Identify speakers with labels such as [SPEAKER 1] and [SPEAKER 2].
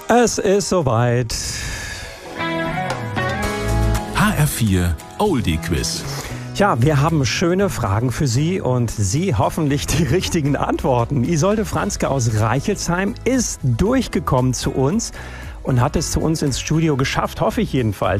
[SPEAKER 1] Es ist soweit.
[SPEAKER 2] HR4 Oldie Quiz.
[SPEAKER 1] Ja, wir haben schöne Fragen für Sie und Sie hoffentlich die richtigen Antworten. Isolde Franzke aus Reichelsheim ist durchgekommen zu uns und hat es zu uns ins Studio geschafft, hoffe ich jedenfalls.